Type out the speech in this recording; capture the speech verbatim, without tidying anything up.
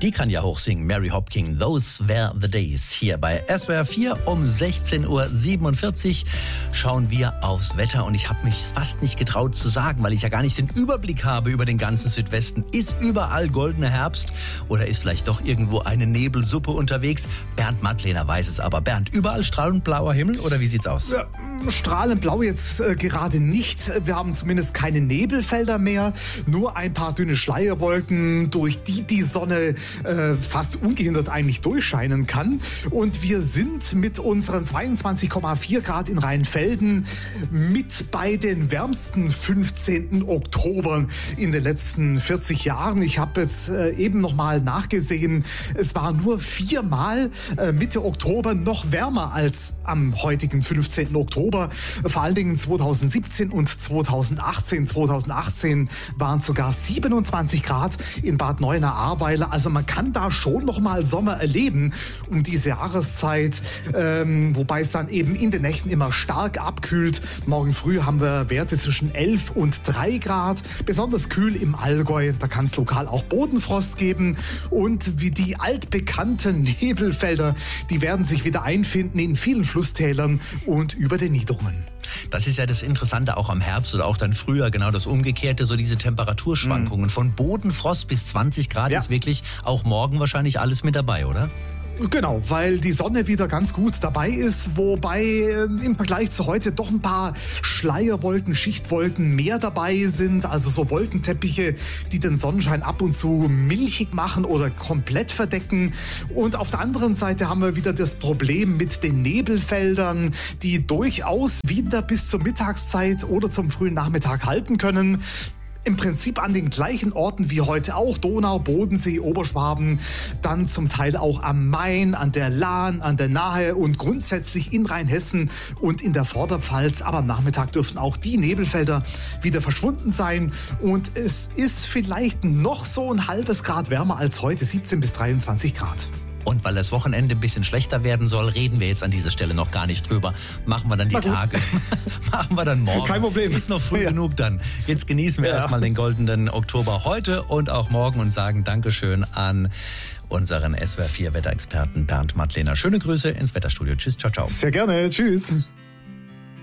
Die kann ja hochsingen. Mary Hopkin, Those Were the Days. Hier bei S W R vier um sechzehn Uhr siebenundvierzig schauen wir aufs Wetter. Und ich habe mich fast nicht getraut zu sagen, weil ich ja gar nicht den Überblick habe über den ganzen Südwesten. Ist überall goldener Herbst oder ist vielleicht doch irgendwo eine Nebelsuppe unterwegs? Bernd Mattlehner weiß es aber. Bernd, überall strahlend blauer Himmel oder wie sieht's aus? Ja, strahlend blau jetzt äh, gerade nicht. Wir haben zumindest keine Nebelfelder mehr. Nur ein paar dünne Schleierwolken, durch die die Sonne äh, fast ungehindert eigentlich durchscheinen kann. Und wir sind mit unseren zweiundzwanzig Komma vier Grad in Rheinfelden mit bei den wärmsten fünfzehnten Oktober in den letzten vierzig Jahren. Ich habe jetzt äh, eben nochmal nachgesehen. Es war nur viermal äh, Mitte Oktober noch wärmer als am heutigen fünfzehnten Oktober. Vor allen Dingen zweitausendsiebzehn und zweitausendachtzehn. zweitausendachtzehn waren es sogar siebenundzwanzig Grad in Bad Neuenahr-Ahrweiler. Also man kann da schon noch mal Sommer erleben um diese Jahreszeit, ähm, wobei es dann eben in den Nächten immer stark abkühlt. Morgen früh haben wir Werte zwischen elf und drei Grad. Besonders kühl im Allgäu, da kann es lokal auch Bodenfrost geben. Und wie die altbekannten Nebelfelder, die werden sich wieder einfinden in vielen Flusstälern und über den Niederungen. Das ist ja das Interessante auch am Herbst oder auch dann früher, genau das Umgekehrte, so diese Temperaturschwankungen. Mhm. Von Bodenfrost bis zwanzig Grad ja. ist wirklich auch morgen wahrscheinlich alles mit dabei, oder? Genau, weil die Sonne wieder ganz gut dabei ist, wobei äh, im Vergleich zu heute doch ein paar Schleierwolken, Schichtwolken mehr dabei sind, also so Wolkenteppiche, die den Sonnenschein ab und zu milchig machen oder komplett verdecken. Und auf der anderen Seite haben wir wieder das Problem mit den Nebelfeldern, die durchaus wieder bis zur Mittagszeit oder zum frühen Nachmittag halten können. Im Prinzip an den gleichen Orten wie heute auch, Donau, Bodensee, Oberschwaben, dann zum Teil auch am Main, an der Lahn, an der Nahe und grundsätzlich in Rheinhessen und in der Vorderpfalz. Aber am Nachmittag dürften auch die Nebelfelder wieder verschwunden sein und es ist vielleicht noch so ein halbes Grad wärmer als heute, siebzehn bis dreiundzwanzig Grad. Und weil das Wochenende ein bisschen schlechter werden soll, reden wir jetzt an dieser Stelle noch gar nicht drüber. Machen wir dann die Tage. Machen wir dann morgen. Kein Problem. Ist noch früh ja. genug dann. Jetzt genießen wir ja. erstmal den goldenen Oktober heute und auch morgen und sagen Dankeschön an unseren S W R vier Wetterexperten Bernd Mattlehner. Schöne Grüße ins Wetterstudio. Tschüss, ciao, ciao. Sehr gerne. Tschüss.